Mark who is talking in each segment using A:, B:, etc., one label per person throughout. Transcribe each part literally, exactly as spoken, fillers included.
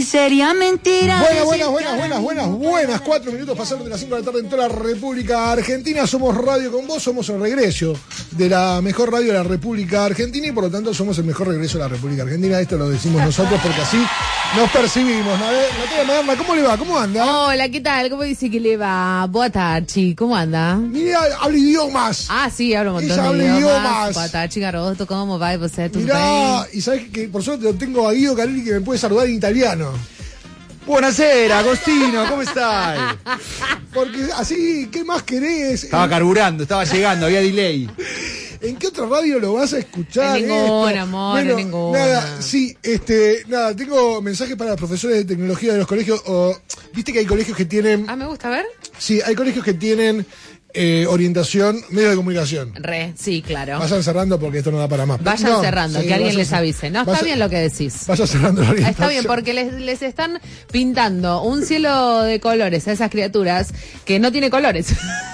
A: sería mentira.
B: Buenas, buenas, buenas, buenas, buenas, buenas. Cuatro minutos pasaron de las cinco de la tarde en toda la República Argentina. Somos Radio con Vos, somos el regreso de la mejor radio de la República Argentina y por lo tanto somos el mejor regreso de la República Argentina. Esto lo decimos nosotros porque así nos percibimos. Natalia Maderna, ¿cómo le va? ¿Cómo anda?
C: Hola, ¿qué tal? ¿Cómo dice que le va? Boa tarde, ¿cómo anda?
B: Mira, habla idiomas.
C: Ah, sí, habla un montón
B: Ella
C: de
B: habla
C: idiomas.
B: idiomas.
C: Boa tarde, garoto, ¿cómo va? ¿Você tudo
B: Mirá,
C: bem?
B: y sabes que por suerte lo tengo a Guido Carelli que me puede saludar en italiano.
D: Buonasera, Agostino, ¿cómo estás?
B: Porque así, ¿qué más querés?
D: Estaba carburando, estaba llegando, había delay.
B: ¿En qué otra radio lo vas a escuchar?
C: En ninguna,
B: esto?
C: amor,
B: Bueno,
C: en ninguna.
B: Nada, sí, este, nada, tengo mensajes para los profesores de tecnología de los colegios. O, Viste que hay colegios que tienen.
C: Ah, me gusta, a ver.
B: Sí, hay colegios que tienen eh, orientación, medios de comunicación.
C: Re, sí, claro.
B: Vayan cerrando porque esto no da para más.
C: Vayan
B: No,
C: cerrando,
B: sí,
C: que alguien
B: vayan
C: les
B: cer-
C: avise. No, está
B: vayan-
C: bien lo que decís.
B: Vayan cerrando la orientación.
C: Está bien, porque les, les están pintando un cielo de colores a esas criaturas que no tiene colores.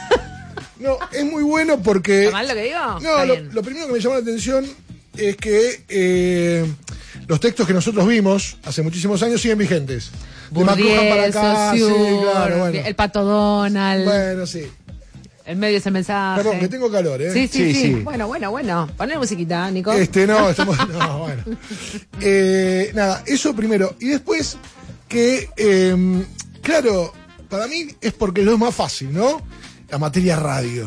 B: No, es muy bueno porque.
C: ¿Está mal lo que digo?
B: No,
C: Está
B: lo,
C: bien.
B: lo primero que me llamó la atención es que eh, los textos que nosotros vimos hace muchísimos años siguen vigentes. De McLuhan para acá, sí,
C: Saussure,
B: claro, bueno.
C: el Pato Donald,
B: Bueno, sí.
C: el medio es el mensaje.
B: Perdón, que tengo calor, ¿eh?
C: Sí, sí,
D: Sí,
C: sí,
D: sí.
C: Bueno, bueno, bueno. Poné musiquita, Nico.
B: Este, no, estamos. No, bueno. Eh, nada, eso primero. Y después, que, eh, claro, para mí es porque es lo más fácil, ¿no? La materia radio.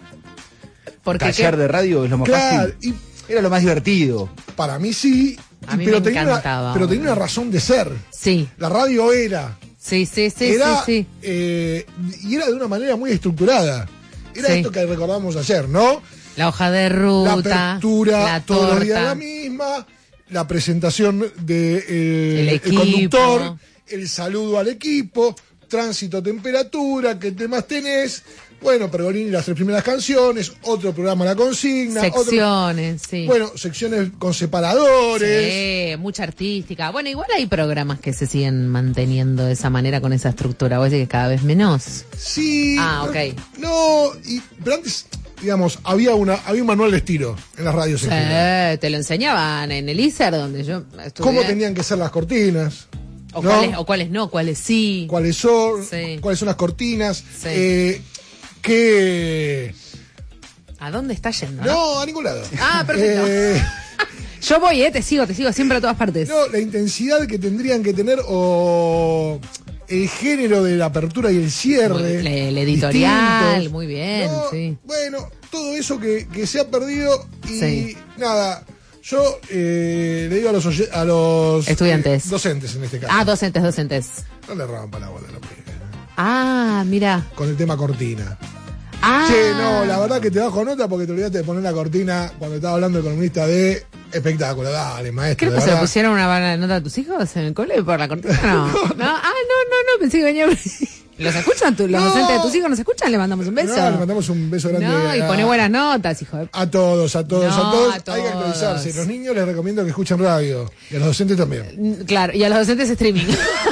C: Porque
D: Taller
C: ¿qué?
D: de radio es lo más
B: Claro,
D: fácil.
B: y
D: Era lo más divertido.
B: para mí sí.
C: A mí
B: pero,
C: me
B: tenía
C: encantaba.
B: una, pero tenía una razón de ser.
C: Sí,
B: La radio era.
C: sí, sí, sí,
B: era
C: sí, sí.
B: eh, y era de una manera muy estructurada. Era
C: Sí.
B: esto que recordamos ayer, ¿no?
C: La hoja de
B: La
C: ruta,
B: apertura
C: la
B: todos los días
C: torta.
B: la misma, la presentación de eh,
C: El
B: el
C: equipo.
B: conductor, el saludo al equipo, tránsito, temperatura, qué temas tenés. Bueno, Pergolini las tres primeras canciones, otro programa La Consigna, otro-
C: Secciones, sí.
B: bueno, secciones con separadores.
C: Sí, mucha artística. Bueno, igual hay programas que se siguen manteniendo de esa manera, con esa estructura. Vos decís que cada vez menos.
B: Sí.
C: Ah,
B: pero-
C: ok.
B: No, y, pero antes, digamos, había una había un manual de estilo en las radios. en general.
C: Sí, te lo enseñaban en el I S E R, donde yo estudié.
B: Cómo tenían que ser las cortinas.
C: o,
B: ¿no?
C: cuáles, o cuáles no, cuáles sí.
B: cuáles son,
C: Sí.
B: cuáles son las cortinas,
C: Sí.
B: eh, que
C: ¿A dónde está yendo?
B: no, a ningún lado.
C: Ah, perfecto.
B: Eh,
C: Yo voy, eh, te sigo, te sigo siempre a todas partes.
B: no, la intensidad que tendrían que tener o el género de la apertura y el cierre.
C: El, el editorial,
B: distintos.
C: muy bien,
B: No,
C: sí.
B: Bueno, todo eso que, que se ha perdido y
C: Sí.
B: nada. Yo eh, le digo a los, oye- a los
C: Estudiantes.
B: eh, docentes en este caso.
C: Ah, docentes, docentes.
B: No le rompan la bola a la piba,
C: Ah, mira.
B: con el tema cortina.
C: Ah.
B: Che, no, la verdad que te bajo nota porque te olvidaste de poner la cortina cuando estaba hablando el columnista de espectáculo. Dale, maestro.
C: ¿Qué le
B: de
C: pasa? ¿Le
B: verdad.
C: pusieron una bala nota a tus hijos en el cole por la cortina? No. no. Ah, no, no, no, pensé que venía. ¿Los escuchan? ¿Tú- ¿Los
B: No.
C: docentes de tus hijos nos escuchan? Le mandamos un beso.
B: No, le mandamos un beso grande.
C: No, y
B: a,
C: pone buenas notas, hijo de...
B: a todos, a todos,
C: No,
B: a todos.
C: a
B: Hay que
C: todos.
B: actualizarse. Los niños les recomiendo que escuchen radio. Y a los docentes también.
C: Claro, y a los docentes streaming.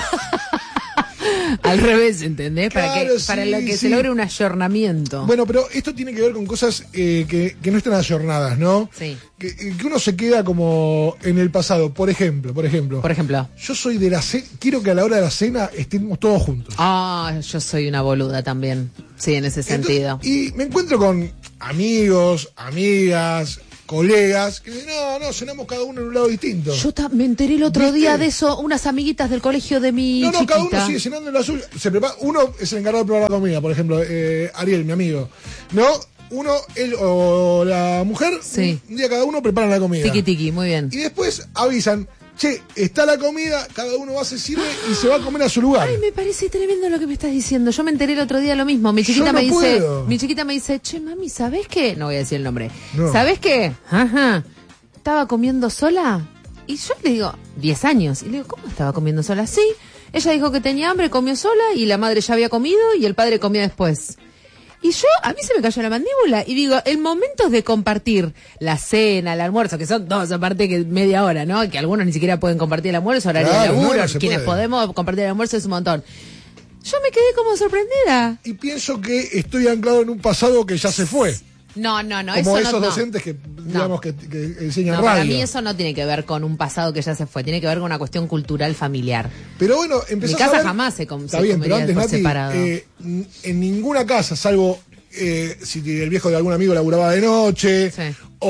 C: Al revés, ¿entendés? Para
B: Claro,
C: que, para
B: sí,
C: lo que
B: sí.
C: se logre un ayornamiento.
B: Bueno, pero esto tiene que ver con cosas eh, que, que no están ayornadas, ¿no?
C: Sí.
B: Que, que uno se queda como en el pasado. Por ejemplo, por ejemplo.
C: Por ejemplo.
B: Yo soy de la cena. Quiero que a la hora de la cena estemos todos juntos.
C: Ah, yo soy una boluda también. Sí, en ese sentido.
B: Entonces, y me encuentro con amigos, amigas, colegas, que dicen, no, no, cenamos cada uno en un lado distinto.
C: Yo ta- me enteré el otro
B: ¿Viste?
C: día de eso, unas amiguitas del colegio de mi
B: no, no,
C: chiquita.
B: cada uno sigue cenando en la suya. Se prepara, uno es el encargado de preparar la comida, por ejemplo, eh, Ariel, mi amigo. ¿No? Uno, él o la mujer,
C: Sí.
B: un día cada uno preparan la comida.
C: Tiki tiki, muy bien.
B: Y después avisan, che, está la comida, cada uno va, se sirve y se va a comer a su lugar.
C: Ay, me parece tremendo lo que me estás diciendo. Yo me enteré el otro día lo mismo. Mi
B: Yo
C: chiquita
B: no
C: me dice,
B: puedo.
C: mi chiquita me dice, che, mami, ¿sabés qué? No voy a decir el nombre.
B: No.
C: ¿Sabés qué? Ajá. ¿Estaba comiendo sola? Y yo le digo, diez años. Y le digo, ¿cómo estaba comiendo sola? Sí. Ella dijo que tenía hambre, comió sola y la madre ya había comido y el padre comía después. Y yo, a mí se me cayó la mandíbula. Y digo, en momentos de compartir la cena, el almuerzo, que son dos aparte que media hora, ¿no? Que algunos ni siquiera pueden compartir el almuerzo, horario
B: Claro,
C: de laburo.
B: no, no se
C: Quienes
B: puede.
C: podemos compartir el almuerzo es un montón. Yo me quedé como sorprendida.
B: Y pienso que estoy anclado en un pasado que ya se fue.
C: No, no, no.
B: Como
C: eso
B: esos
C: no,
B: docentes que, digamos, que, que enseñan
C: no,
B: radio.
C: para mí eso no tiene que ver con un pasado que ya se fue, tiene que ver con una cuestión cultural familiar.
B: Pero bueno, empezás
C: Mi casa
B: a ver,
C: jamás se, com
B: está
C: se
B: bien, pero
C: comería
B: antes,
C: por
B: Nati,
C: separado.
B: eh, en ninguna casa, salvo eh, si el viejo de algún amigo laburaba de noche,
C: Sí.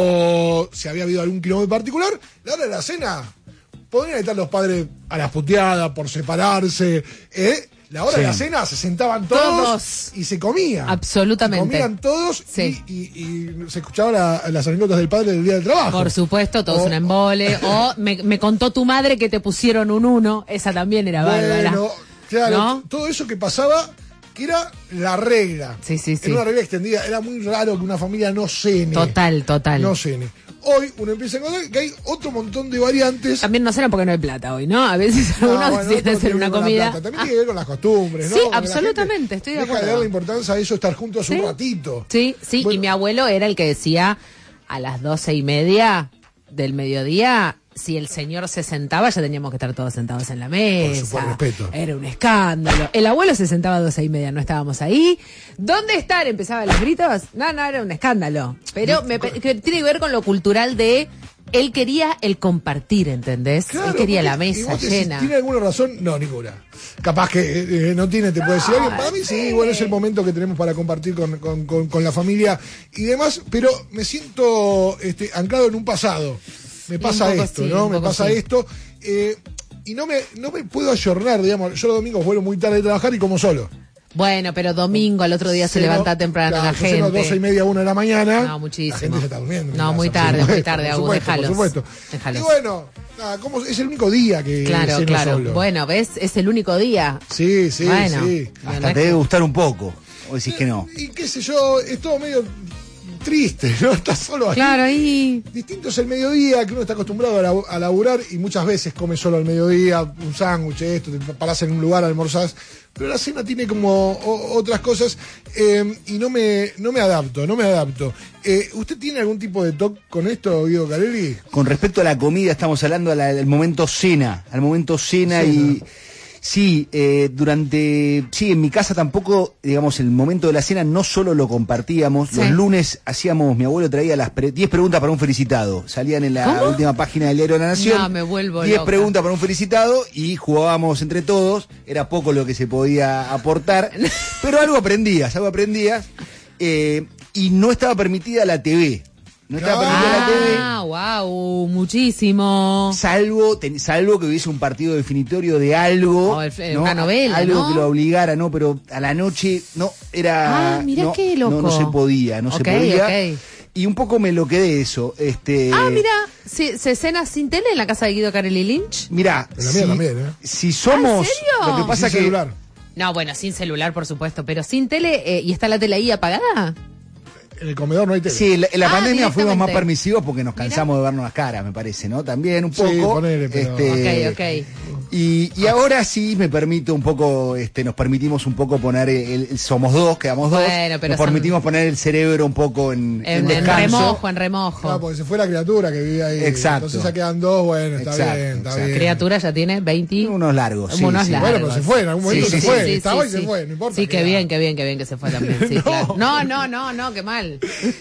B: o si había habido algún quilombo particular, la hora de la cena, podrían estar los padres a las puteadas por separarse, ¿eh? La hora
D: Sí.
B: de la cena se sentaban todos,
C: Todos.
B: y se comían.
C: Absolutamente.
B: Se comían todos
C: Sí.
B: y, y- y se escuchaban la- las anécdotas del padre del día del trabajo.
C: Por supuesto, todo es
B: O-
C: un embole. O me, me contó tu madre que te pusieron un uno. Esa también era bárbara.
B: Bueno, claro,
C: ¿No?
B: todo eso que pasaba, que era la regla.
C: Sí, sí, sí.
B: Era una regla extendida. Era muy raro que una familia no cene.
C: Total, total.
B: No cene. Hoy uno empieza a encontrar que hay otro montón de variantes.
C: También no será porque no hay plata hoy, ¿no? A veces
B: No,
C: algunos
B: bueno,
C: deciden
B: todo
C: hacer
B: tiene
C: una
B: que ver con la
C: comida.
B: plata. También tiene que ver con las costumbres, ¿no?
C: Sí,
B: Porque la
C: absolutamente,
B: gente
C: estoy de
B: deja
C: acuerdo.
B: de darle importancia a eso, estar juntos
C: Sí.
B: un ratito.
C: Sí, sí,
B: Bueno.
C: y mi abuelo era el que decía a las doce y media del mediodía, si el señor se sentaba, ya teníamos que estar todos sentados en la mesa.
B: Por respeto.
C: Era un escándalo. El abuelo se sentaba a doce y media, no estábamos ahí. ¿Dónde están? Empezaban los gritos. No, no, era un escándalo. Pero me, pe- que tiene que ver con lo cultural de él quería el compartir, ¿entendés?
B: Claro,
C: él quería la
B: porque- y
C: mesa
B: vos decís,
C: llena.
B: ¿tiene alguna razón? No, ninguna. Capaz que eh, eh, no tiene, te puede decir alguien. Para mí sí, bueno, es el momento que tenemos para compartir con, con- con- con la familia y demás, pero me siento este, anclado en un pasado. Me pasa
C: un poco
B: esto,
C: sí,
B: ¿no?
C: un
B: Me
C: poco
B: pasa
C: sí.
B: esto. eh, y no me, no me puedo ayornar, digamos. Yo los domingos vuelvo muy tarde de trabajar y como solo.
C: Bueno, pero domingo, al otro día se
B: Ceno,
C: levanta temprano
B: claro,
C: la
B: yo ceno
C: gente.
B: doce y media, una de la mañana.
C: No, muchísimo.
B: La gente se está durmiendo. en
C: No,
B: mi
C: muy
B: casa,
C: tarde,
B: por
C: muy
B: supuesto,
C: tarde,
B: por
C: Agus,
B: supuesto,
C: déjalos,
B: por supuesto.
C: déjalos.
B: Y bueno, nada, como es el único día que
C: Claro,
B: ceno
C: claro.
B: solo.
C: Bueno, ¿ves? Es el único día.
B: Sí, sí,
C: Bueno.
B: sí.
C: No, no
D: Hasta
C: es
D: te debe
C: que-
D: gustar un poco. O decís que no.
B: Y qué sé yo, es todo medio triste, ¿no? Estás solo ahí.
C: Claro, ahí.
B: Distinto es el mediodía, que uno está acostumbrado a, labu- a laburar y muchas veces come solo al mediodía, un sándwich, esto, te parás en un lugar, almorzás. Pero la cena tiene como o- otras cosas eh, y no me, no me adapto, no me adapto. Eh, ¿Usted tiene algún tipo de toque con esto, Guido Carelli?
D: Con respecto a la comida, estamos hablando a la- al momento cena, al momento cena,
B: Cena.
D: y sí, eh, durante, sí, en mi casa tampoco, digamos, el momento de la cena no solo lo compartíamos,
C: Sí.
D: los lunes hacíamos, mi abuelo traía las pre- diez preguntas para un felicitado, salían en la
C: ¿Cómo?
D: última página del diario de la Nación,
C: No, me vuelvo
D: diez
C: loca.
D: preguntas para un felicitado y jugábamos entre todos, era poco lo que se podía aportar, pero algo aprendías, algo aprendías, eh, y no estaba permitida la T V. No estaba permitida la T V.
C: Ah, wow, muchísimo.
D: Salvo, ten- salvo que hubiese un partido definitorio de algo.
C: O el- una novela,
D: Algo
C: ¿no?
D: que lo obligara, ¿no? Pero a la noche, no, era.
C: Ah, mirá
D: no,
C: qué loco.
D: No, no se podía, no
C: Ok,
D: se podía.
C: ok.
D: Y un poco me lo quedé eso. Este,
C: Ah, mira, ¿se, se cena sin tele en la casa de Guido Carelli Lynch?
D: Mirá,
B: En la mía
D: si,
B: también, ¿eh?
D: si somos.
C: ¿Ah, en serio?
D: Lo que pasa
B: Sin
D: que.
B: celular.
C: No, bueno, sin celular, por supuesto, pero sin tele, eh, ¿y está la tele ahí apagada?
B: En el comedor no hay tele.
D: Sí, en la, en la
C: Ah,
D: pandemia fuimos más
C: directamente.
D: permisivos porque nos
C: Mirá.
D: cansamos de vernos las caras, me parece, ¿no? También un
B: Sí,
D: poco.
B: ponele, pero-
D: este,
C: Ok, ok.
D: Y, y ahora sí me permito un poco, este, nos permitimos un poco poner el, el- somos dos, quedamos dos.
C: Bueno, pero
D: nos
C: son-
D: permitimos poner el cerebro un poco en,
C: En, en
D: descanso.
C: remojo, en remojo.
B: Claro, porque se fue la criatura que vivía ahí.
D: Exacto.
B: Entonces ya quedan dos, bueno, está
D: Exacto,
B: bien, está
D: exacto.
B: bien.
C: Criatura ya tiene veinte.
D: Unos largos, sí,
C: Unos
D: sí.
C: largos.
B: Bueno, pero se fue, en algún momento
D: Sí,
B: se
D: sí,
B: fue.
C: sí,
B: Estaba
C: sí,
B: y se
C: sí.
B: fue, no importa.
C: Sí, qué
B: queda.
C: bien, qué bien, qué bien que se fue también. Sí,
B: No.
C: claro. No, no, no, no, qué mal.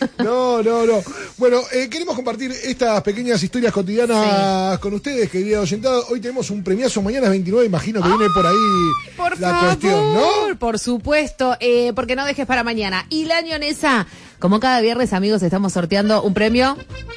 B: No, no, no. Bueno, eh, queremos compartir estas pequeñas historias cotidianas con ustedes, querida oyentada. Hoy tenemos un premiazo, mañana es veintinueve, imagino que viene por ahí
C: Por
B: la
C: favor,
B: cuestión, ¿no?
C: por supuesto, eh, porque no dejes para mañana. Y la ñonesa, como cada viernes, amigos, estamos sorteando un premio.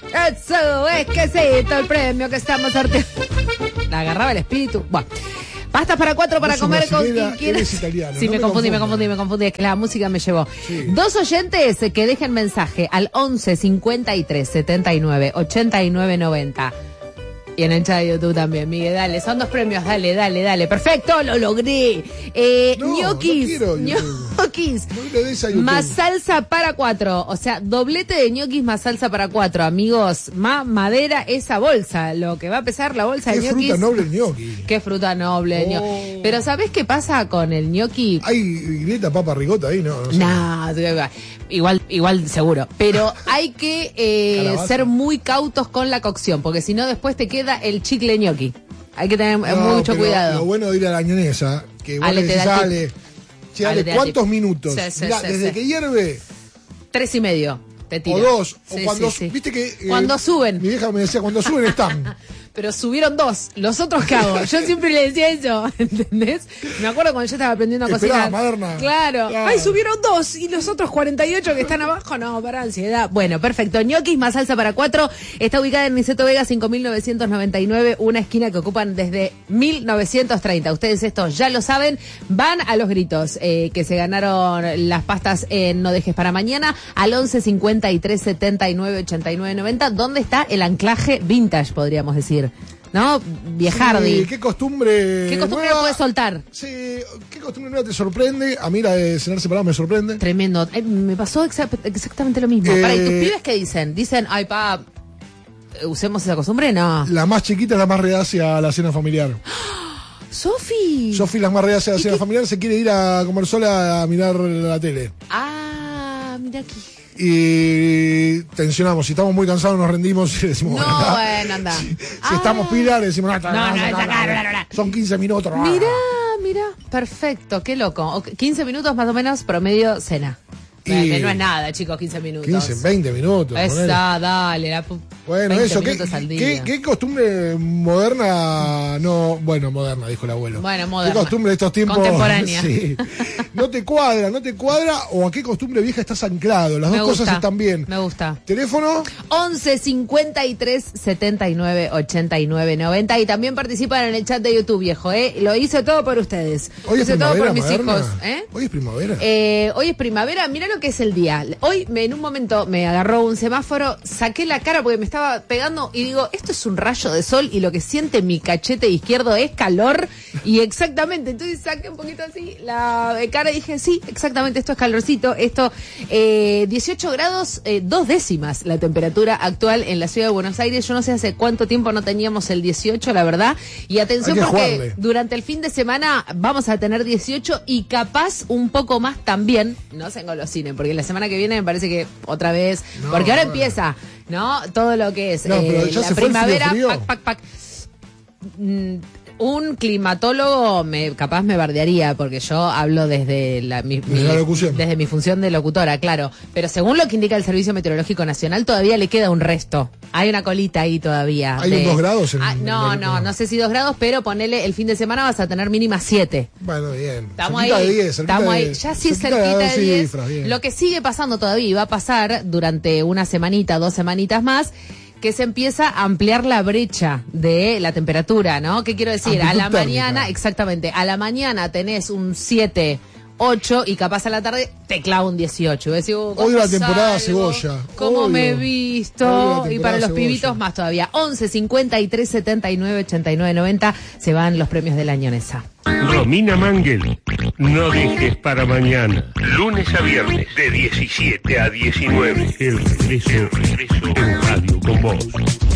C: Eso es quesito, el premio que estamos sorteando. La agarraba el espíritu. Bueno. Pastas para cuatro para
B: Vos
C: comer con
B: brasilera,
C: quien quieras.
B: eres italiano,
C: Sí,
B: no
C: me,
B: me
C: confundí, me
B: confundas.
C: confundí, me confundí. Es que la música me llevó.
B: Sí.
C: Dos oyentes que dejen mensaje al once cincuenta y tres setenta y nueve ochenta y nueve noventa. Y en el chat de YouTube también, Miguel, dale, son dos premios, dale, dale, dale. Perfecto, lo logré. Eh,
B: No, no
C: ñoquis,
B: quiero YouTube.
C: ñoquis,
B: No le des a YouTube.
C: más salsa para cuatro. O sea, doblete de ñoquis más salsa para cuatro, amigos. Más madera esa bolsa, lo que va a pesar la bolsa
B: Qué
C: de ñoquis.
B: fruta noble el gnocchi.
C: Qué fruta noble,
B: Oh.
C: ño- Pero ¿sabés qué pasa con el ñoqui?
B: ¿Hay grieta, papa, rigota ahí? No, no sé.
C: No, igual, igual seguro. Pero hay que eh,
B: Calabaza.
C: ser muy cautos con la cocción, porque si no después te queda el chicle ñoqui. Hay que tener
B: No,
C: mucho
B: pero
C: cuidado.
B: Lo bueno de ir a la ñonesa, que vos
C: Ale,
B: le
C: te
B: decís,
C: da tip.
B: Ale, che,
C: Ale,
B: Ale,
C: te da
B: ¿cuántos
C: tip.
B: minutos?
C: Sí, sí,
B: Mirá,
C: sí,
B: desde
C: sí.
B: que hierve,
C: Tres y medio. te tira.
B: O dos.
C: Sí,
B: o cuando,
C: sí, sí.
B: viste que... eh,
C: Cuando suben.
B: Mi vieja me decía, cuando suben están.
C: Pero subieron dos, los otros ¿qué hago? Yo siempre le decía eso, ¿entendés? Me acuerdo cuando yo estaba aprendiendo a
B: Esperaba,
C: cocinar.
B: Maderna.
C: Claro.
B: Claro.
C: Ay, subieron dos y los otros cuarenta y ocho que están abajo, no, para ansiedad. Bueno, perfecto. Ñoquis más salsa para cuatro. Está ubicada en Niceto Vega cinco mil novecientos noventa y nueve, una esquina que ocupan desde mil novecientos treinta. Ustedes esto ya lo saben. Van a los gritos eh, que se ganaron las pastas en No Dejes para Mañana al once cincuenta y tres setenta y nueve ochenta y nueve noventa, donde está el anclaje vintage, podríamos decir. ¿No? Viejardi.
B: Sí, qué costumbre.
C: ¿Qué costumbre
B: nueva,
C: no puedes soltar?
B: Sí, qué costumbre nueva te sorprende. A mí la de cenar separado me sorprende.
C: Tremendo. Eh, me pasó exa- exactamente lo mismo.
B: Eh,
C: Para, ¿y tus pibes qué dicen? Dicen, ay, pa, ¿usemos esa costumbre? No.
B: La más chiquita es la más reacia a la cena familiar.
C: Sofi.
B: Sofi, la más reacia a la
C: ¿Y
B: cena
C: qué?
B: familiar, se quiere ir a comer sola a mirar la tele.
C: Ah, mira aquí.
B: Y tensionamos. Si estamos muy cansados, nos rendimos y le decimos,
C: No,
B: "Anda".
C: bueno, anda.
B: Si, si
C: Ah.
B: estamos pilas, le decimos, no,
C: No, no, esa cara, no, no.
B: son quince minutos.
C: Mirá, mirá. Perfecto, qué loco. O- quince minutos más o menos promedio cena.
B: Y-
C: Eh, que no es nada, chicos, quince minutos.
B: quince, veinte minutos. ponele.
C: Esa, dale. La pu-
B: Bueno,
C: veinte
B: eso, ¿qué,
C: minutos al día.
B: qué, qué costumbre moderna? No, bueno, moderna, dijo el abuelo.
C: Bueno, moderna.
B: ¿Qué costumbre de estos tiempos?
C: Contemporánea.
B: Sí. ¿No te cuadra, no te cuadra o a qué costumbre vieja estás anclado? Las
C: Me
B: dos
C: gusta,
B: cosas están bien.
C: Me gusta.
B: ¿Teléfono?
C: once cincuenta y tres setenta y nueve ochenta y nueve noventa y también participan en el chat de YouTube, viejo, ¿eh? Lo hice todo por ustedes.
B: Hoy es
C: hice todo
B: primavera,
C: por mis
B: Maderna.
C: hijos, ¿eh?
B: Hoy es primavera.
C: Eh, hoy es primavera, mira lo que es el día. Hoy me, en un momento me agarró un semáforo, saqué la cara porque me estaba pegando y digo, esto es un rayo de sol y lo que siente mi cachete izquierdo es calor y exactamente, entonces saqué un poquito así la cara y dije, sí, exactamente, esto es calorcito, esto, eh, dieciocho grados, eh, dos décimas la temperatura actual en la ciudad de Buenos Aires. Yo no sé hace cuánto tiempo no teníamos el dieciocho, la verdad, y atención
B: Hay que
C: porque
B: jugarle.
C: durante el fin de semana vamos a tener dieciocho y capaz un poco más también, no se engolosinen, porque la semana que viene me parece que otra vez,
B: No,
C: porque ahora
B: bueno.
C: empieza, ¿no? Todo lo que es
B: No,
C: eh,
B: pero ya
C: la
B: se fue el
C: primavera,
B: frío, frío.
C: pac, pac, pac. Mm, un climatólogo me capaz me bardearía porque yo hablo desde la, mi, mi-
B: Desde la locución.
C: desde mi función de locutora, claro, pero según lo que indica el Servicio Meteorológico Nacional todavía le queda un resto, hay una colita ahí todavía.
B: ¿Hay un dos grados en-
C: Ah, no,
B: en-
C: no, no sé si dos grados, pero ponele el fin de semana vas a tener mínima siete.
B: Bueno, bien.
C: Estamos
B: Cerquita
C: ahí,
B: de diez, cerquita
C: estamos
B: de-
C: ahí, ya sí es
B: cerquita de
C: cerquita
B: dos
C: de diez.
B: cifras, bien.
C: Lo que sigue pasando todavía y va a pasar durante una semanita, dos semanitas más, que se empieza a ampliar la brecha de la temperatura, ¿no? ¿Qué quiero decir?
B: Amplitud
C: A la
B: térmica.
C: mañana, exactamente, a la mañana tenés un siete, ocho y capaz a la tarde te clava un dieciocho. Y vos decís, uh, ¿cómo
B: Odio la temporada
C: salgo?
B: cebolla.
C: ¿Cómo
B: Odio.
C: me he
B: Odio
C: visto?
B: la
C: Y para
B: temporada
C: los
B: cebolla.
C: pibitos más todavía. once cincuenta y tres setenta y nueve ochenta y nueve noventa se van los premios de la ñonesa.
A: Romina Mangel, no dejes para mañana. Lunes a viernes, de diecisiete a diecinueve. El regreso, el regreso en Radio con Vos.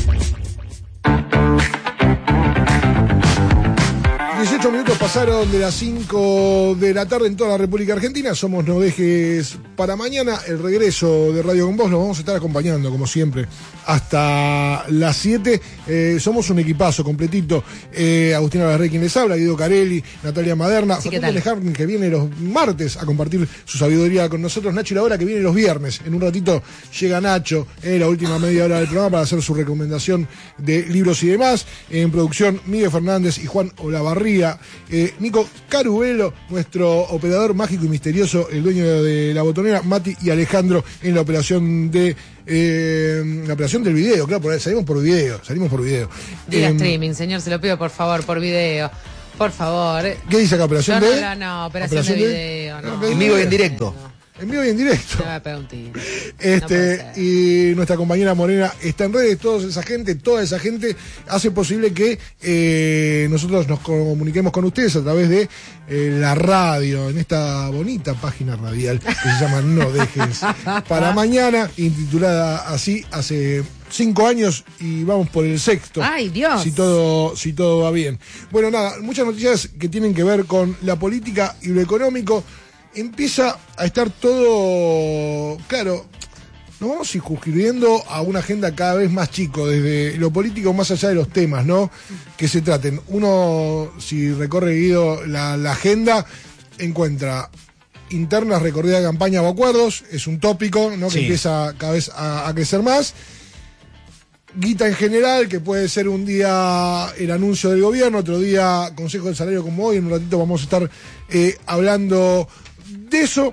B: dieciocho minutos pasaron de las cinco de la tarde en toda la República Argentina. Somos No Dejes para Mañana. El regreso de Radio con Vos nos vamos a estar acompañando, como siempre, hasta las siete. Eh, somos un equipazo completito. Eh, Agustina Barré, quien les habla, Guido Carelli, Natalia Maderna,
C: Sí, ¿qué
B: Facundo
C: tal?
B: Lejarn, que viene los martes a compartir su sabiduría con nosotros. Nacho La Hora, que viene los viernes. En un ratito llega Nacho, en la última media hora del programa, para hacer su recomendación de libros y demás. En producción, Miguel Fernández y Juan Olavarría. Eh, Nico Carubelo, nuestro operador mágico y misterioso, el dueño de la botonera, Mati y Alejandro en la operación de eh, la operación del video, claro, por ahí, salimos por video, salimos por video.
C: Diga
B: Em,
C: streaming, señor, se lo pido por favor, por video. Por favor.
B: ¿Qué dice acá? ¿Operación
C: Yo no,
B: de?
C: no, no, operación, de video, no.
B: Ah,
D: En vivo y en directo.
B: En vivo y en directo.
C: Me va a pegar un tiro. No
B: Este,
C: puede ser.
B: y nuestra compañera Morena está en redes, toda esa gente, toda esa gente hace posible que eh, nosotros nos comuniquemos con ustedes a través de eh, la radio, en esta bonita página radial que se llama No Dejes para Mañana, intitulada así hace cinco años y vamos por el sexto.
C: ¡Ay, Dios!
B: Si todo, si todo va bien. Bueno, nada, muchas noticias que tienen que ver con la política y lo económico. Empieza a estar todo, claro, nos vamos circunscribiendo a una agenda cada vez más chico, desde lo político más allá de los temas, ¿no? Que se traten. Uno, si recorre Guido la, la agenda, encuentra internas, recorrida de campaña o acuerdos, es un tópico, ¿no?
D: Sí.
B: Que empieza cada vez a, a crecer más. Guita en general, que puede ser un día el anuncio del gobierno, otro día Consejo del Salario como hoy, en un ratito vamos a estar eh, hablando de eso,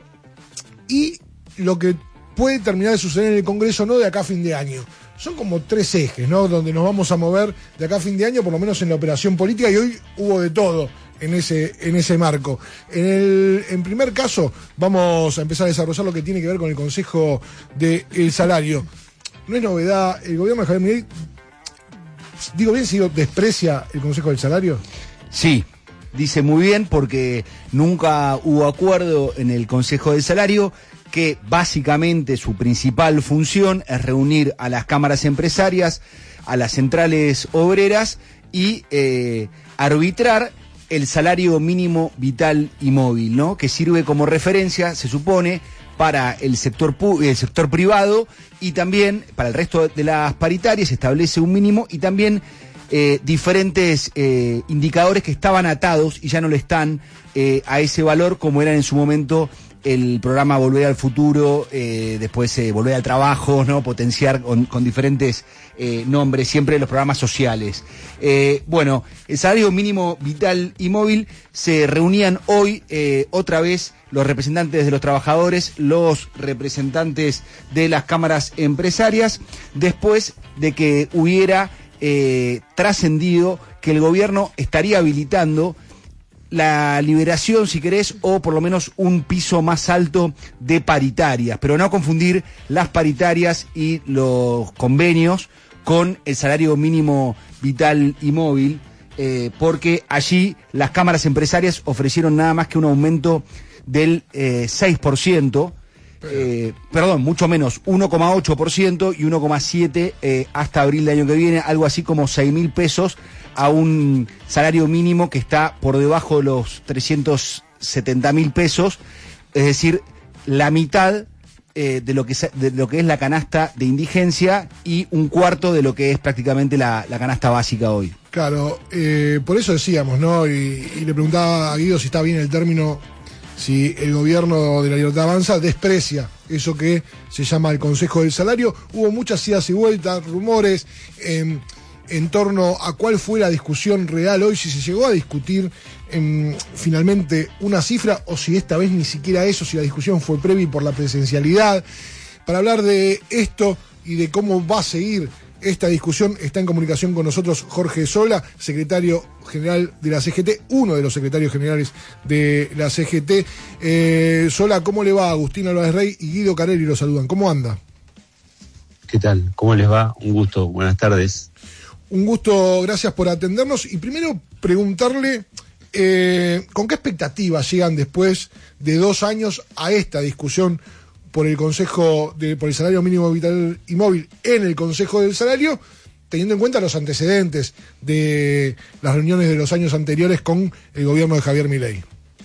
B: y lo que puede terminar de suceder en el Congreso, no de acá a fin de año. Son como tres ejes, ¿no? Donde nos vamos a mover de acá a fin de año, por lo menos en la operación política, y hoy hubo de todo en ese, en ese marco. En el en primer caso, vamos a empezar a desarrollar lo que tiene que ver con el Consejo del Salario. No es novedad, el gobierno de Javier Milei, digo bien si digo, desprecia el Consejo del Salario.
D: Sí, dice muy bien, porque nunca hubo acuerdo en el Consejo del Salario, que básicamente su principal función es reunir a las cámaras empresarias, a las centrales obreras y eh, arbitrar el salario mínimo vital y móvil, ¿no? Que sirve como referencia, se supone, para el sector pu- el sector privado, y también para el resto de las paritarias. Establece un mínimo y también eh, diferentes eh, indicadores que estaban atados y ya no lo están eh, a ese valor, como eran en su momento el programa Volver al Futuro, eh, después eh, Volver al Trabajo, ¿no? Potenciar con, con diferentes eh, nombres, siempre los programas sociales. Eh, bueno, el salario mínimo vital y móvil se reunían hoy eh, otra vez los representantes de los trabajadores, los representantes de las cámaras empresarias, después de que hubiera eh, trascendido que el gobierno estaría habilitando la liberación, si querés, o por lo menos un piso más alto de paritarias, pero no confundir las paritarias y los convenios con el salario mínimo vital y móvil, eh, porque allí las cámaras empresarias ofrecieron nada más que un aumento del eh, seis por ciento, eh, perdón, mucho menos, uno coma ocho por ciento y uno coma siete por ciento eh, hasta abril del año que viene, algo así como seis mil pesos a un salario mínimo que está por debajo de los trescientos setenta mil pesos, es decir, la mitad eh, de, lo que, de lo que es la canasta de indigencia y un cuarto de lo que es prácticamente la, la canasta básica hoy.
B: Claro, eh, por eso decíamos, ¿no? Y, y le preguntaba a Guido si está bien el término, si el gobierno de la Libertad Avanza desprecia eso que se llama el Consejo del Salario. Hubo muchas idas y vueltas, rumores eh, en torno a cuál fue la discusión real hoy, si se llegó a discutir eh, finalmente una cifra, o si esta vez ni siquiera eso, si la discusión fue previa y por la presencialidad. Para hablar de esto y de cómo va a seguir esta discusión, está en comunicación con nosotros Jorge Sola, secretario general de la C G T, uno de los secretarios generales de la C G T. Eh, Sola, ¿cómo le va? Agustín Álvarez Rey y Guido Carelli lo saludan. ¿Cómo anda?
E: ¿Qué tal? ¿Cómo les va? Un gusto. Buenas tardes.
B: Un gusto, gracias por atendernos. Y primero preguntarle, eh, ¿con qué expectativas llegan después de dos años a esta discusión por el Consejo, de, por el salario mínimo vital y móvil en el Consejo del Salario, teniendo en cuenta los antecedentes de las reuniones de los años anteriores con el gobierno de Javier Milei?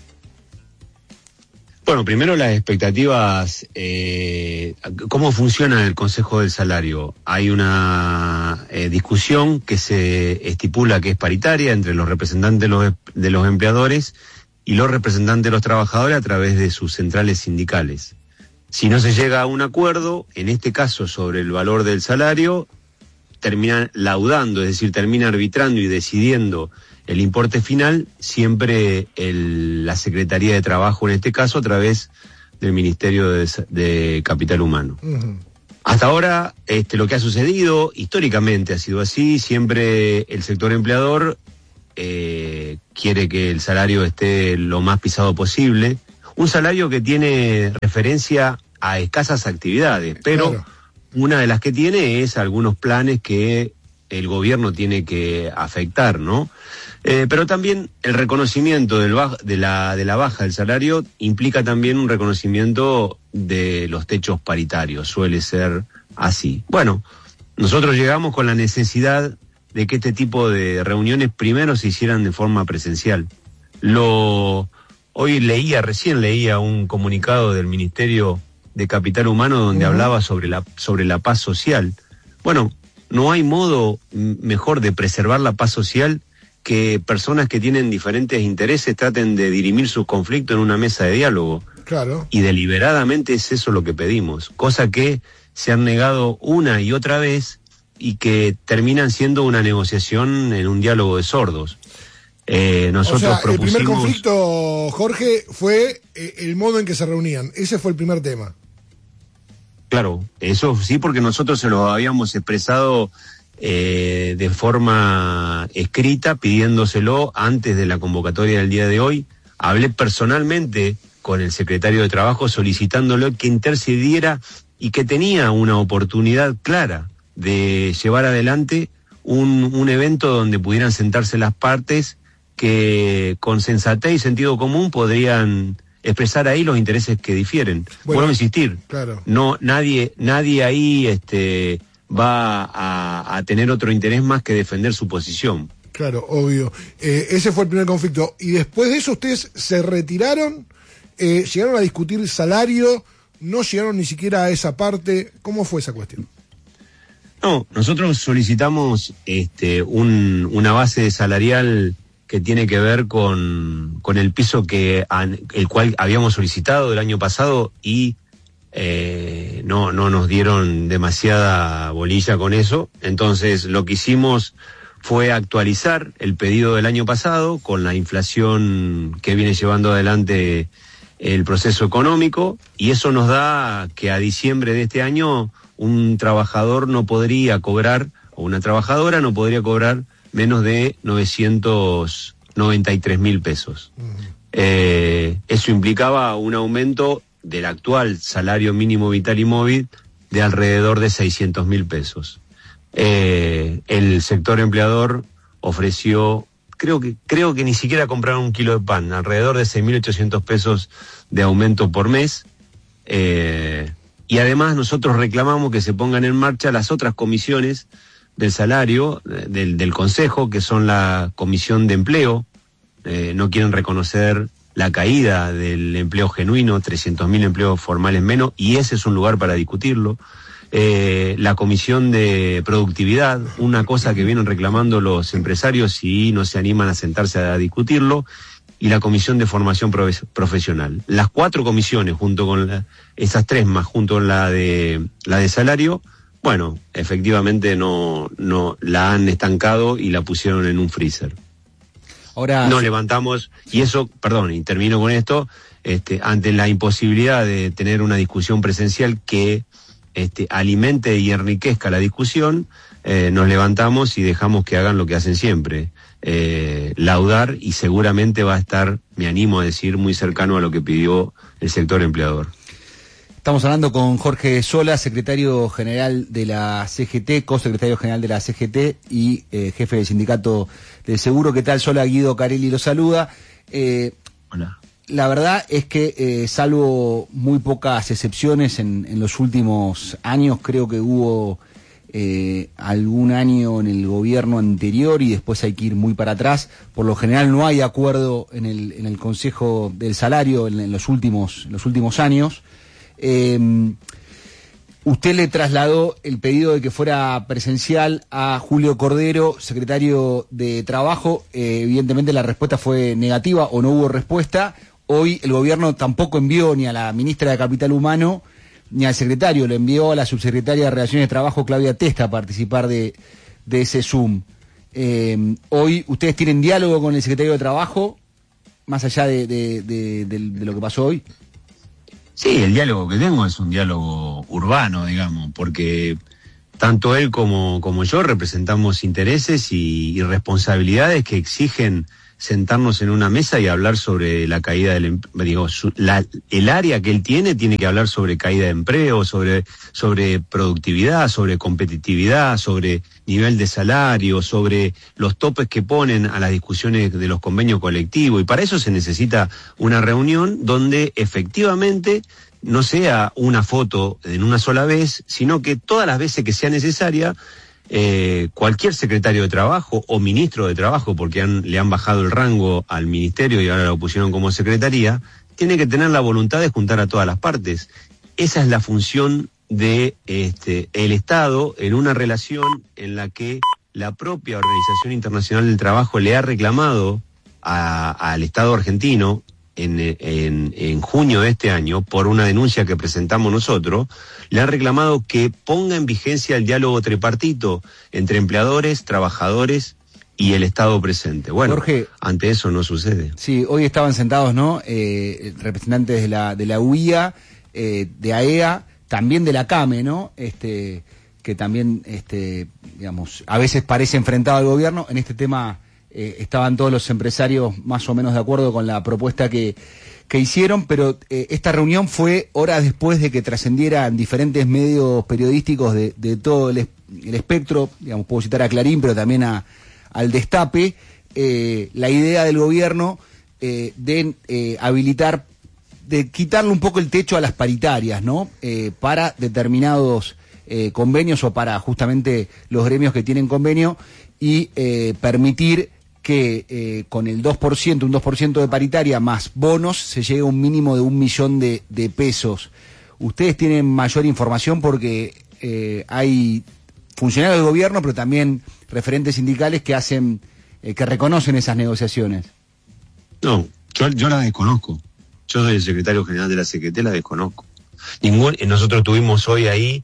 E: Bueno, primero las expectativas, eh, ¿cómo funciona el Consejo del Salario? Hay una eh, discusión que se estipula que es paritaria entre los representantes de los, de los empleadores y los representantes de los trabajadores a través de sus centrales sindicales. Si no se llega a un acuerdo, en este caso sobre el valor del salario, termina laudando, es decir, termina arbitrando y decidiendo el importe final, siempre el, la Secretaría de Trabajo, en este caso, a través del Ministerio de, de Capital Humano. Uh-huh. Hasta ahora, este, lo que ha sucedido, históricamente ha sido así, siempre el sector empleador eh, quiere que el salario esté lo más pisado posible. Un salario que tiene referencia a escasas actividades, pero claro, una de las que tiene es algunos planes que el gobierno tiene que afectar, ¿no? Eh, pero también el reconocimiento del baj- de, la, de la baja del salario implica también un reconocimiento de los techos paritarios, suele ser así. Bueno, nosotros llegamos con la necesidad de que este tipo de reuniones primero se hicieran de forma presencial. Lo... Hoy leía, recién leía un comunicado del Ministerio de Capital Humano donde uh-huh. hablaba sobre la, sobre la paz social. Bueno, no hay modo mejor de preservar la paz social que personas que tienen diferentes intereses traten de dirimir sus conflictos en una mesa de diálogo.
B: Claro.
E: Y deliberadamente es eso lo que pedimos, cosa que se han negado una y otra vez y que terminan siendo una negociación en un diálogo de sordos. Eh, nosotros
B: o sea,
E: propusimos...
B: el primer conflicto, Jorge, fue eh, el modo en que se reunían. Ese fue el primer tema.
E: Claro, eso sí, porque nosotros se lo habíamos expresado eh, de forma escrita, pidiéndoselo antes de la convocatoria del día de hoy. Hablé personalmente con el secretario de Trabajo solicitándole que intercediera y que tenía una oportunidad clara de llevar adelante un, un evento donde pudieran sentarse las partes que con sensatez y sentido común podrían expresar ahí los intereses que difieren.
B: Bueno,
E: Vuelvo a insistir,
B: claro.
E: no, nadie, nadie ahí este, va a, a tener otro interés más que defender su posición.
B: Claro, obvio. Eh, ese fue el primer conflicto. Y después de eso ustedes se retiraron, eh, llegaron a discutir salario, no llegaron ni siquiera a esa parte. ¿Cómo fue esa cuestión?
E: No, nosotros solicitamos este, un, una base salarial que tiene que ver con, con el piso que el cual habíamos solicitado el año pasado y eh, no, no nos dieron demasiada bolilla con eso. Entonces lo que hicimos fue actualizar el pedido del año pasado con la inflación que viene llevando adelante el proceso económico, y eso nos da que a diciembre de este año un trabajador no podría cobrar, o una trabajadora no podría cobrar menos de novecientos noventa y tres mil pesos. Uh-huh. Eh, eso implicaba un aumento del actual salario mínimo vital y móvil de alrededor de seiscientos mil pesos. Eh, el sector empleador ofreció, creo que creo que ni siquiera compraron un kilo de pan, alrededor de seis mil ochocientos pesos de aumento por mes. Eh, y además nosotros reclamamos que se pongan en marcha las otras comisiones del salario, del, del Consejo, que son la Comisión de Empleo. Eh, no quieren reconocer la caída del empleo genuino, trescientos mil empleos formales menos, y ese es un lugar para discutirlo. Eh, la Comisión de Productividad, una cosa que vienen reclamando los empresarios y no se animan a sentarse a discutirlo, y la Comisión de Formación Profe- Profesional. Las cuatro comisiones, junto con la, esas tres más, junto con la de la de salario, bueno, efectivamente no, no la han estancado y la pusieron en un freezer.
D: Ahora
E: no levantamos, y eso, perdón, y termino con esto, este, ante la imposibilidad de tener una discusión presencial que este, alimente y enriquezca la discusión, eh, nos levantamos y dejamos que hagan lo que hacen siempre, eh, laudar, y seguramente va a estar, me animo a decir, muy cercano a lo que pidió el sector empleador.
D: Estamos hablando con Jorge Sola, secretario general de la C G T, co-secretario general de la C G T y eh, jefe del sindicato del seguro. ¿Qué tal, Sola? Guido Carelli lo saluda. Eh,
E: Hola.
D: La verdad es que, eh, salvo muy pocas excepciones en, en los últimos años, creo que hubo eh, algún año en el gobierno anterior y después hay que ir muy para atrás. Por lo general no hay acuerdo en el, en el Consejo del Salario en, en los últimos, en los últimos años. Eh, usted le trasladó el pedido de que fuera presencial a Julio Cordero, secretario de Trabajo. Eh, evidentemente la respuesta fue negativa o no hubo respuesta. Hoy el gobierno tampoco envió ni a la ministra de Capital Humano ni al secretario, le envió a la subsecretaria de Relaciones de Trabajo, Claudia Testa, a participar de, de ese Zoom. Eh, hoy ustedes tienen diálogo con el secretario de Trabajo, más allá de, de, de, de, de lo que pasó hoy.
E: Sí, el diálogo que tengo es un diálogo urbano, digamos, porque tanto él como, como yo representamos intereses y, y responsabilidades que exigen sentarnos en una mesa y hablar sobre la caída del digo, su, la, el área que él tiene tiene que hablar sobre caída de empleo, sobre, sobre productividad, sobre competitividad, sobre nivel de salario, sobre los topes que ponen a las discusiones de los convenios colectivos, y para eso se necesita una reunión donde efectivamente no sea una foto en una sola vez, sino que todas las veces que sea necesaria, Eh, cualquier secretario de Trabajo o ministro de Trabajo, porque han, le han bajado el rango al ministerio y ahora lo pusieron como secretaría, tiene que tener la voluntad de juntar a todas las partes. Esa es la función de este, el Estado en una relación en la que la propia Organización Internacional del Trabajo le ha reclamado a, al Estado argentino en, en, en junio de este año, por una denuncia que presentamos nosotros, le han reclamado que ponga en vigencia el diálogo tripartito entre empleadores, trabajadores y el Estado presente. Bueno,
D: Jorge,
E: ante eso no sucede.
D: Sí, hoy estaban sentados, ¿no? Eh, representantes de la de la U I A, eh, de A E A, también de la CAME, ¿no? Este, que también, este, digamos, a veces parece enfrentado al gobierno. En este tema eh, estaban todos los empresarios más o menos de acuerdo con la propuesta que, que hicieron, pero eh, esta reunión fue horas después de que trascendieran diferentes medios periodísticos de, de todo el, es, el espectro, digamos, puedo citar a Clarín, pero también a, al Destape, eh, la idea del gobierno eh, de eh, habilitar, de quitarle un poco el techo a las paritarias, ¿no? Eh, para determinados eh, convenios o para justamente los gremios que tienen convenio y eh, permitir que eh, con el dos por ciento, un dos por ciento de paritaria más bonos, se llegue a un mínimo de un millón de, de pesos. Ustedes tienen mayor información porque eh, hay funcionarios del gobierno, pero también referentes sindicales que hacen, eh, que reconocen esas negociaciones.
E: No, yo, yo la desconozco. Yo soy el secretario general de la C G T, la desconozco. Ningún, nosotros tuvimos hoy ahí,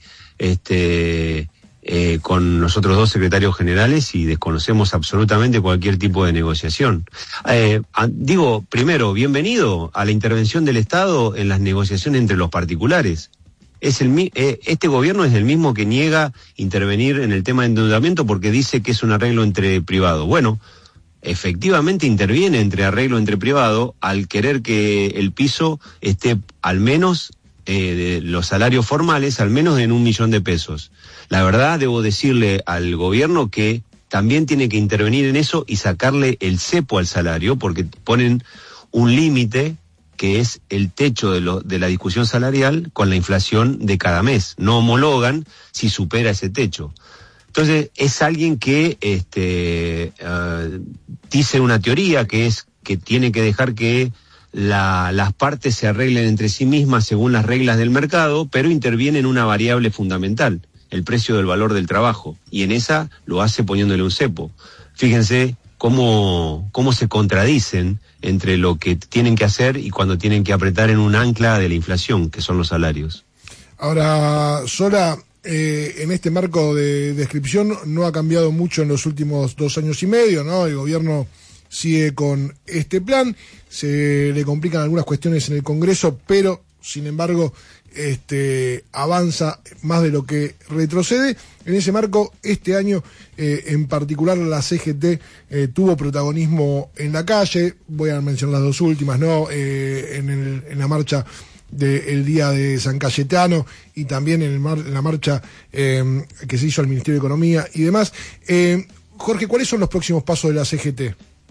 E: este, eh, con nosotros dos secretarios generales y desconocemos absolutamente cualquier tipo de negociación. Eh, a, digo, primero, bienvenido a la intervención del Estado en las negociaciones entre los particulares. Es el, eh, este gobierno es el mismo que niega intervenir en el tema de endeudamiento porque dice que es un arreglo entre privados. Bueno, efectivamente interviene entre arreglo entre privado al querer que el piso esté al menos, eh, de los salarios formales, al menos en un millón de pesos. La verdad, debo decirle al gobierno que también tiene que intervenir en eso y sacarle el cepo al salario, porque ponen un límite que es el techo de, lo, de la discusión salarial con la inflación de cada mes. No homologan si supera ese techo. Entonces, es alguien que este, uh, dice una teoría que es que tiene que dejar que la, las partes se arreglen entre sí mismas según las reglas del mercado, pero interviene en una variable fundamental, el precio del valor del trabajo, y en esa lo hace poniéndole un cepo. Fíjense cómo, cómo se contradicen entre lo que tienen que hacer y cuando tienen que apretar en un ancla de la inflación, que son los salarios.
B: Ahora, Sola, eh, en este marco de descripción no ha cambiado mucho en los últimos dos años y medio, ¿no? El gobierno sigue con este plan, se le complican algunas cuestiones en el Congreso, pero, sin embargo, este avanza más de lo que retrocede. En ese marco, este año eh, en particular la C G T eh, tuvo protagonismo en la calle. Voy a mencionar las dos últimas, ¿no? Eh, en, el, en la marcha del Día de San Cayetano y también en, el mar, en la marcha eh, que se hizo al Ministerio de Economía y demás. Eh, Jorge, ¿cuáles son los próximos pasos de la C G T?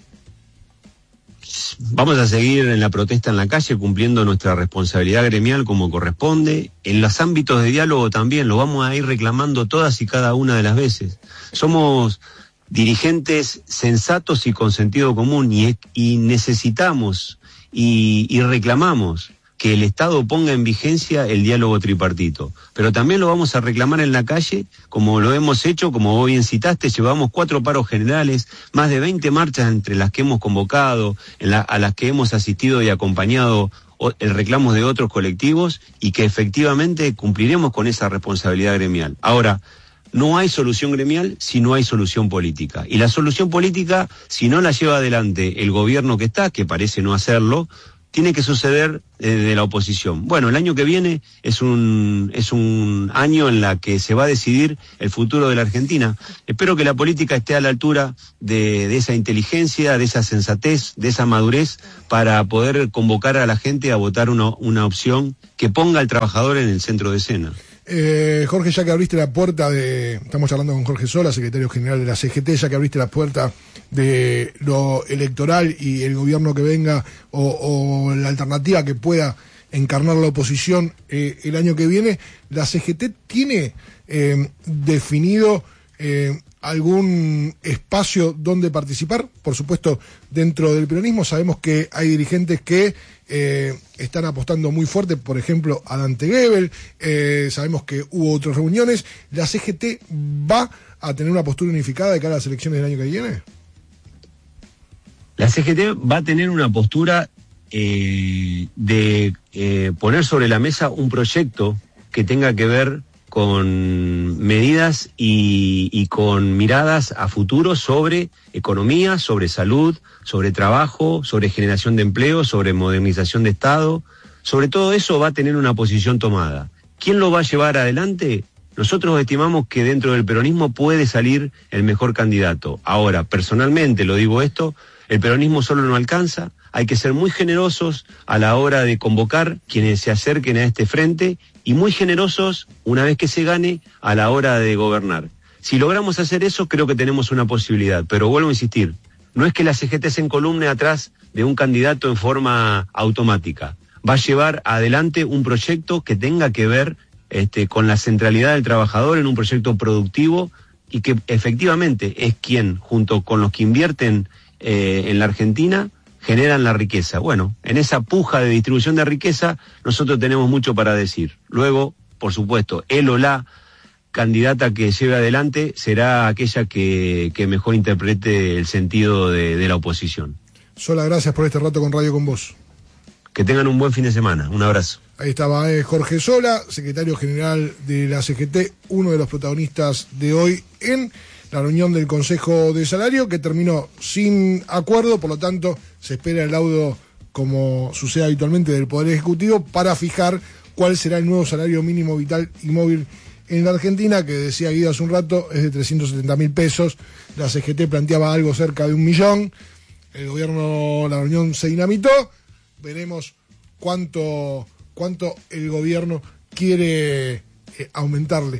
E: Vamos a seguir en la protesta en la calle cumpliendo nuestra responsabilidad gremial como corresponde. En los ámbitos de diálogo también lo vamos a ir reclamando todas y cada una de las veces. Somos dirigentes sensatos y con sentido común y, y necesitamos y, y reclamamos que el Estado ponga en vigencia el diálogo tripartito. Pero también lo vamos a reclamar en la calle, como lo hemos hecho, como vos bien citaste, llevamos cuatro paros generales, más de veinte marchas entre las que hemos convocado, en la, a las que hemos asistido y acompañado o, el reclamo de otros colectivos, y que efectivamente cumpliremos con esa responsabilidad gremial. Ahora, no hay solución gremial si no hay solución política. Y la solución política, si no la lleva adelante el gobierno que está, que parece no hacerlo, tiene que suceder desde eh, la oposición. Bueno, el año que viene es un es un año en la que se va a decidir el futuro de la Argentina. Espero que la política esté a la altura de, de esa inteligencia, de esa sensatez, de esa madurez, para poder convocar a la gente a votar una, una opción que ponga al trabajador en el centro de escena.
B: Eh, Jorge, ya que abriste la puerta de... Estamos hablando con Jorge Sola, secretario general de la C G T, ya que abriste la puerta de lo electoral y el gobierno que venga o, o la alternativa que pueda encarnar la oposición eh, el año que viene, ¿la C G T tiene eh, definido eh, algún espacio donde participar? Por supuesto, dentro del peronismo sabemos que hay dirigentes que Eh, están apostando muy fuerte, por ejemplo, a Dante Gebel. Eh, sabemos que hubo otras reuniones. ¿La C G T va a tener una postura unificada de cara a las elecciones del año que viene?
E: La C G T va a tener una postura eh, de eh, poner sobre la mesa un proyecto que tenga que ver con medidas y, y con miradas a futuro sobre economía, sobre salud, sobre trabajo, sobre generación de empleo, sobre modernización de Estado. Sobre todo eso va a tener una posición tomada. ¿Quién lo va a llevar adelante? Nosotros estimamos que dentro del peronismo puede salir el mejor candidato. Ahora, personalmente lo digo esto, el peronismo solo no alcanza, hay que ser muy generosos a la hora de convocar quienes se acerquen a este frente y muy generosos una vez que se gane a la hora de gobernar. Si logramos hacer eso, creo que tenemos una posibilidad, pero vuelvo a insistir, no es que la C G T se encolumne atrás de un candidato en forma automática. Va a llevar adelante un proyecto que tenga que ver este, con la centralidad del trabajador en un proyecto productivo y que efectivamente es quien, junto con los que invierten eh, en la Argentina, generan la riqueza. Bueno, en esa puja de distribución de riqueza nosotros tenemos mucho para decir. Luego, por supuesto, él o la candidata que lleve adelante será aquella que, que mejor interprete el sentido de, de la oposición.
B: Sola, gracias por este rato con Radio con Vos.
E: Que tengan un buen fin de semana. Un abrazo.
B: Ahí estaba eh, Jorge Sola, secretario general de la C G T, uno de los protagonistas de hoy en la reunión del Consejo de Salario, que terminó sin acuerdo, por lo tanto se espera el laudo, como sucede habitualmente, del Poder Ejecutivo para fijar cuál será el nuevo salario mínimo vital y móvil en la Argentina, que decía Guido hace un rato, es de trescientos setenta mil pesos. La C G T planteaba algo cerca de un millón. El gobierno, la reunión se dinamitó. Veremos cuánto, cuánto el gobierno quiere eh, aumentarle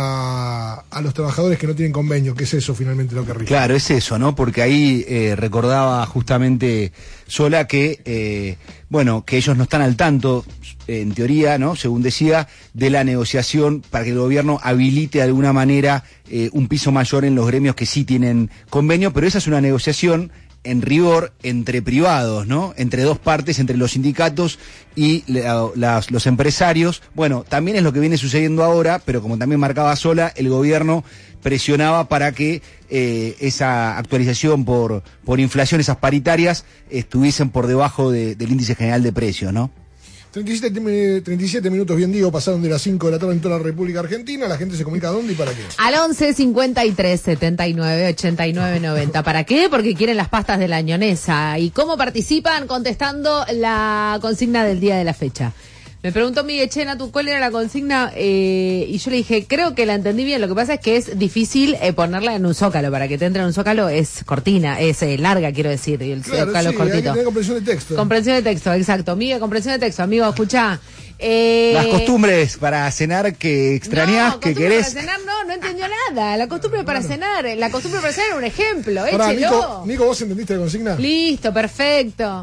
B: a, a los trabajadores que no tienen convenio, que es eso finalmente lo que rige.
D: Claro, es eso, ¿no? Porque ahí eh, recordaba justamente Sola que, eh, bueno, que ellos no están al tanto, eh, en teoría, ¿no? Según decía, de la negociación para que el gobierno habilite de alguna manera eh, un piso mayor en los gremios que sí tienen convenio, pero esa es una negociación en rigor entre privados, ¿no? Entre dos partes, entre los sindicatos y la, las, los empresarios. Bueno, también es lo que viene sucediendo ahora, pero como también marcaba Sola, el gobierno presionaba para que eh, esa actualización por, por inflación, esas paritarias, estuviesen por debajo de, del índice general de precios, ¿no?
B: treinta y siete, treinta y siete minutos, bien digo, pasaron de las cinco de la tarde en toda la República Argentina. La gente se comunica a dónde y para qué.
C: Al once cincuenta y tres setenta y nueve ochenta y nueve noventa. ¿Para qué? Porque quieren las pastas de la ñonesa. ¿Y cómo participan? Contestando la consigna del día de la fecha. Me preguntó Miguel Chena, ¿tú cuál era la consigna? Eh, y yo le dije, creo que la entendí bien. Lo que pasa es que es difícil eh, ponerla en un zócalo. Para que te entre en un zócalo es cortina, es eh, larga, quiero decir. Y el
B: Claro,
C: zócalo
B: sí,
C: es cortito.
B: hay que tener comprensión de texto.
C: Comprensión de texto, exacto. Miguel, comprensión de texto. Amigo, escuchá. Eh,
D: Las costumbres para cenar que extrañás,
C: no,
D: que
C: costumbre
D: querés.
C: para cenar no, no entendió nada. La costumbre para cenar, la costumbre para cenar era un ejemplo,
B: Pará,
C: échelo.
B: Nico, Nico, ¿vos entendiste la consigna?
C: Listo, perfecto.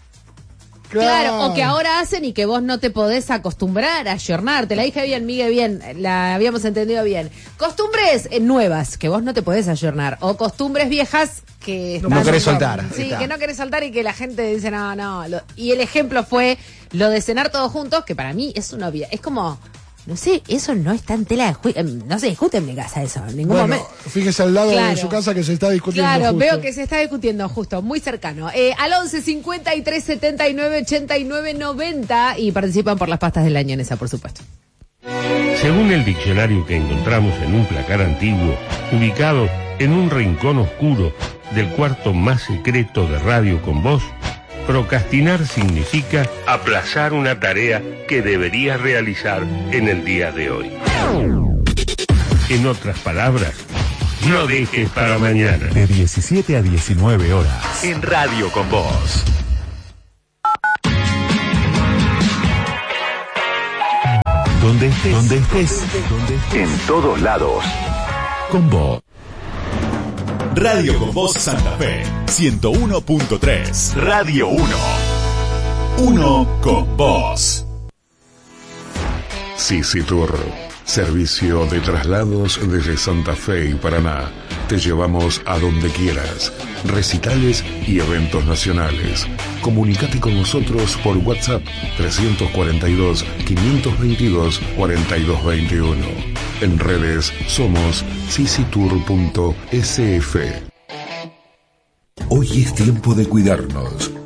C: Claro, o que ahora hacen y que vos no te podés acostumbrar a ayornar. Te la dije bien, Miguel, bien, la habíamos entendido bien. Costumbres eh, nuevas, que vos no te podés ayornar. O costumbres viejas que...
D: No
C: están-
D: querés soltar.
C: Sí,
D: Está.
C: que no querés soltar y que la gente dice, no, no. lo- y el ejemplo fue lo de cenar todos juntos, que para mí es una obvia. Es como... No sé, eso no está en tela de juicio. No se discute en mi casa eso, en ningún
B: Bueno,
C: momento.
B: fíjese al lado
C: Claro.
B: de su casa que se está discutiendo.
C: Claro,
B: justo.
C: veo que se está discutiendo justo, muy cercano. Eh, al once cincuenta y tres setenta y nueve ochenta y nueve noventa y participan por las pastas de la ñonesa, por supuesto.
A: Según el diccionario que encontramos en un placar antiguo, ubicado en un rincón oscuro del cuarto más secreto de Radio con Vos, procrastinar significa aplazar una tarea que deberías realizar en el día de hoy. En otras palabras, no dejes para mañana.
F: De diecisiete a diecinueve horas.
G: En Radio con Vos.
F: Donde estés. Donde estés. Donde estés.
G: En todos lados.
F: Con vos.
G: Radio con Vos Santa Fe. ciento uno punto tres. Radio uno. Uno con vos.
H: Sisi Tour, servicio de traslados desde Santa Fe y Paraná. Te llevamos a donde quieras. Recitales y eventos nacionales. Comunicate con nosotros por WhatsApp trescientos cuarenta y dos, quinientos veintidós, cuarenta y dos veintiuno. En redes somos sisitour punto s f.
I: Hoy es tiempo de cuidarnos.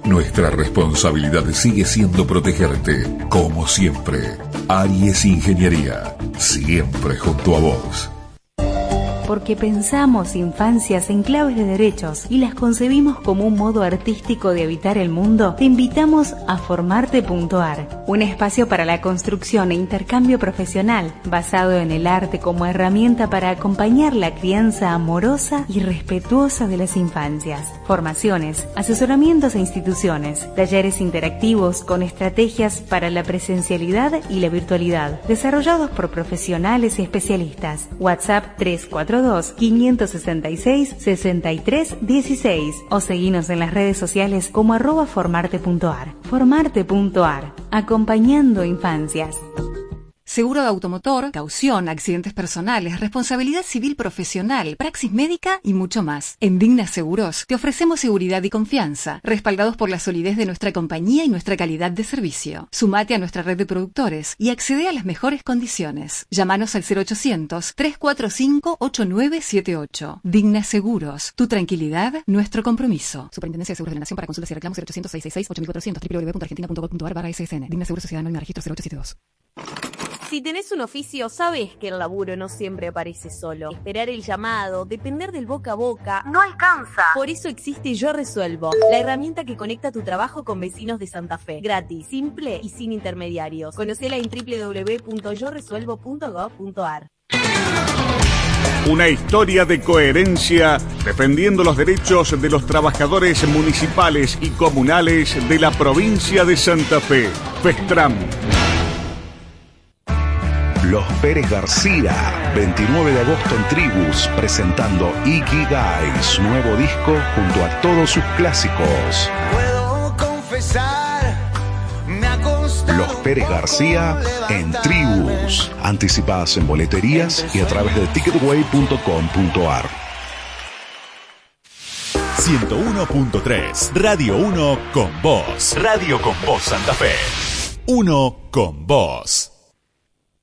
H: Nuestra responsabilidad sigue siendo protegerte, como siempre. Aries Ingeniería, siempre junto a vos.
I: Porque pensamos infancias en claves de derechos y las concebimos como un modo artístico de habitar el mundo, te invitamos a formarte punto ar, un espacio para la construcción e intercambio profesional basado en el arte como herramienta para acompañar la crianza amorosa y respetuosa de las infancias. Formaciones, asesoramientos e instituciones, talleres interactivos con estrategias para la presencialidad y la virtualidad, desarrollados por profesionales y especialistas. WhatsApp tres cuatro dos, cinco seis seis, seis tres uno seis o seguinos en las redes sociales como arroba formarte punto ar. Formarte punto ar, acompañando infancias.
J: Seguro de automotor, caución, accidentes personales, responsabilidad civil profesional, praxis médica y mucho más. En Digna Seguros te ofrecemos seguridad y confianza, respaldados por la solidez de nuestra compañía y nuestra calidad de servicio. Sumate a nuestra red de productores y accede a las mejores condiciones. Llámanos al cero ochocientos, tres cuatro cinco, ocho nueve siete ocho. Digna Seguros, tu tranquilidad, nuestro compromiso. Superintendencia de Seguros de la Nación. Para consultas y reclamos cero ochocientos, seiscientos sesenta y seis, ocho cuatrocientos, w w w punto argentina punto gov punto ar barra S S N. Digna Seguros Sociedad Anónima Registro cero ocho siete dos.
K: Si tenés un oficio, sabes que el laburo no siempre aparece solo. Esperar el llamado, depender del boca a boca, no alcanza. Por eso existe Yo Resuelvo, la herramienta que conecta tu trabajo con vecinos de Santa Fe. Gratis, simple y sin intermediarios. Conocela en w w w punto yo resuelvo punto gov punto ar.
L: Una historia de coherencia defendiendo los derechos de los trabajadores municipales y comunales de la provincia de Santa Fe. Festram.
F: Los Pérez García, veintinueve de agosto en Tribus, presentando Ikigai, su nuevo disco junto a todos sus clásicos.
M: Puedo confesar, me ha costado.
F: Los Pérez García en Tribus, anticipadas en boleterías y a través de ticketway punto com punto ar.
G: ciento uno punto tres, Radio uno con vos. Radio con vos Santa Fe. Uno con vos.